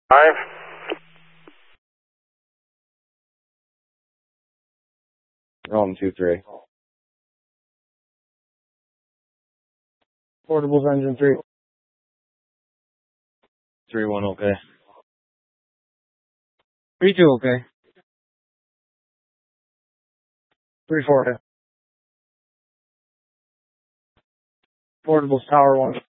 5. Rolling 2-3. Portables engine 3. 3-1 okay. 3-2 okay. 3-4 okay. Portables tower 1.